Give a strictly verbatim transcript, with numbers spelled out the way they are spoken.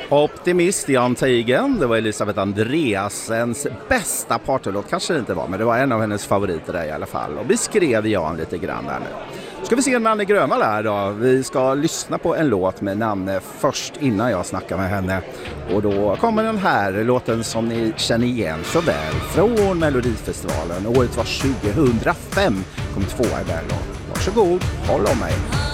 Optimist Jan Teigen, det var Elisabeth Andreassens bästa partylåt, kanske det inte var, men det var en av hennes favoriter där i alla fall. Och beskrev Jan lite grann där nu. Ska vi se Nanne Grönvall här då. Vi ska lyssna på en låt med Nanne först innan jag snackar med henne. Och då kommer den här låten som ni känner igen så väl från Melodifestivalen. Året var tjugohundrafem, kom tvåa i Berlån. Varsågod, håll om mig.